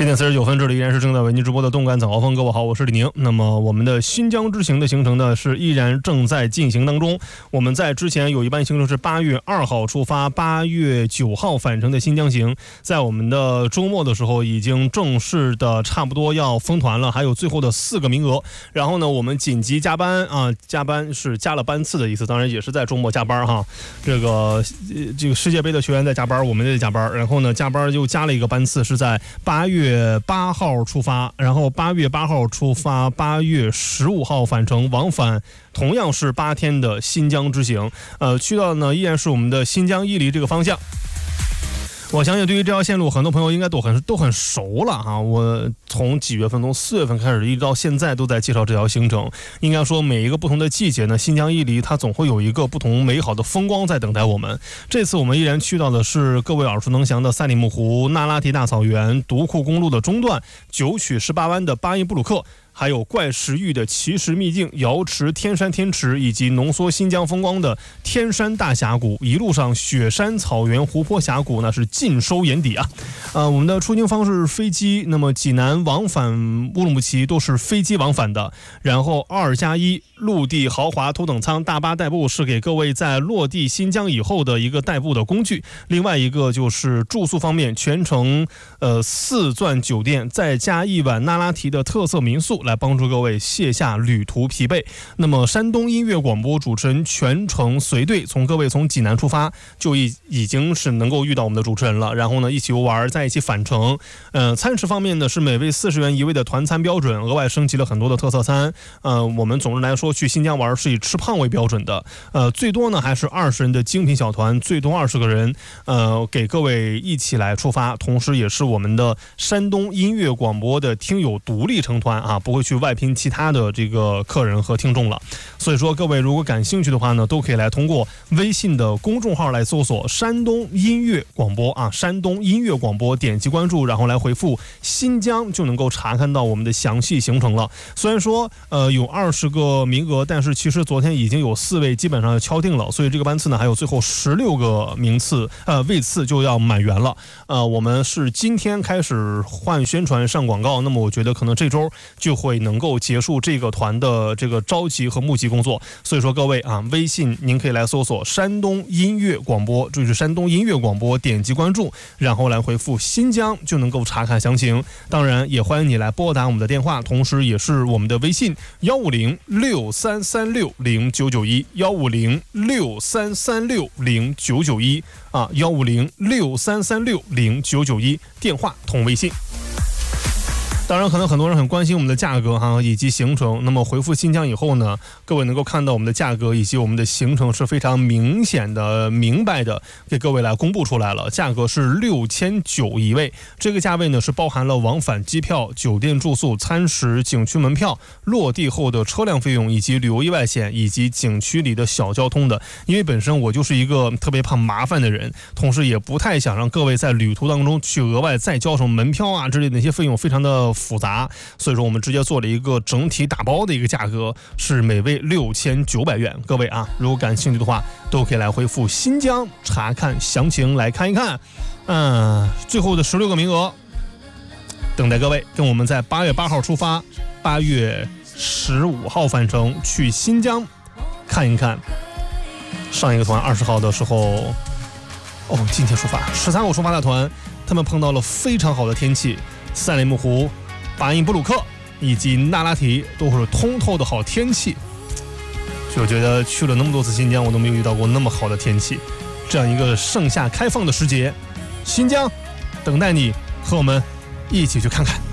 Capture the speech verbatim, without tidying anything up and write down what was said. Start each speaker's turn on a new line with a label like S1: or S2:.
S1: 七点四十九分，这里依然是正在为您直播的动感早高峰。各位好，我是李宁。那么我们的新疆之行的行程呢，是依然正在进行当中。我们在之前有一班行程是八月二号出发，八月九号返程的新疆行，在我们的周末的时候已经正式的差不多要封团了，还有最后的四个名额。然后呢，我们紧急加班啊，加班是加了班次的意思，当然也是在周末加班哈。这个这个世界杯的球员在加班，我们也得加班。然后呢，加班又加了一个班次，是在八月。月八号出发，然后八月八号出发，八月十五号返程，往返同样是八天的新疆之行。呃，去到呢依然是我们的新疆伊犁这个方向。我相信对于这条线路，很多朋友应该都很都很熟了哈。我从几月份，从四月份开始，一直到现在都在介绍这条行程。应该说，每一个不同的季节呢，新疆伊犁它总会有一个不同美好的风光在等待我们。这次我们依然去到的是各位耳熟能详的赛里木湖、那拉提大草原、独库公路的中段、九曲十八弯的巴音布鲁克。还有怪石域的奇石秘境、瑶池天山天池，以及浓缩新疆风光的天山大峡谷，一路上雪山、草原、湖泊、峡谷，那是尽收眼底啊！呃，我们的出行方式飞机，那么济南往返乌鲁木齐都是飞机往返的，然后二加一陆地豪华头等舱大巴代步是给各位在落地新疆以后的一个代步的工具。另外一个就是住宿方面，全程呃四钻酒店，再加一晚那拉提的特色民宿。来帮助各位卸下旅途疲惫。那么山东音乐广播主持人全程随队，从各位从济南出发就已已经是能够遇到我们的主持人了，然后呢一起游玩，在一起返程。呃，餐食方面呢是每位四十元一位的团餐标准，额外升级了很多的特色餐。呃，我们总的来说去新疆玩是以吃胖为标准的，呃，最多呢还是二十人的精品小团，最多二十个人，呃，给各位一起来出发，同时也是我们的山东音乐广播的听友独立成团啊。不会去外聘其他的这个客人和听众了，所以说各位如果感兴趣的话呢，都可以来通过微信的公众号来搜索山东音乐广播啊，山东音乐广播，点击关注，然后来回复新疆，就能够查看到我们的详细行程了。虽然说呃有二十个名额，但是其实昨天已经有四位基本上敲定了，所以这个班次呢还有最后十六个名次呃位次就要满员了。呃，我们是今天开始换宣传上广告，那么我觉得可能这周就会能够结束这个团的这个召集和募集工作，所以说各位啊，微信您可以来搜索山东音乐广播，这是山东音乐广播，点击关注，然后来回复新疆就能够查看详情。当然也欢迎你来拨打我们的电话，同时也是我们的微信幺五零六三三六零九九一幺五零六三三六零九九一啊幺五零六三三六零九九一电话同微信。当然可能很多人很关心我们的价格哈以及行程，那么回复新疆以后呢，各位能够看到我们的价格以及我们的行程是非常明显的明白的给各位来公布出来了，价格是六千九一位，这个价位呢是包含了往返机票、酒店住宿、餐食、景区门票、落地后的车辆费用以及旅游意外险以及景区里的小交通的。因为本身我就是一个特别怕麻烦的人，同时也不太想让各位在旅途当中去额外再交什么门票啊之类的那些费用非常的复杂，所以说我们直接做了一个整体打包的一个价格，是每位六千九百元。各位啊，如果感兴趣的话，都可以来回复新疆查看详情来看一看。嗯，最后的十六个名额等待各位跟我们在八月八号出发，八月十五号返程去新疆看一看。上一个团二十号的时候，哦，今天出发，十三号出发的团，他们碰到了非常好的天气，赛里木湖、巴音布鲁克以及那拉提都是通透的好天气，所以我觉得去了那么多次新疆，我都没有遇到过那么好的天气。这样一个盛夏开放的时节，新疆等待你和我们一起去看看。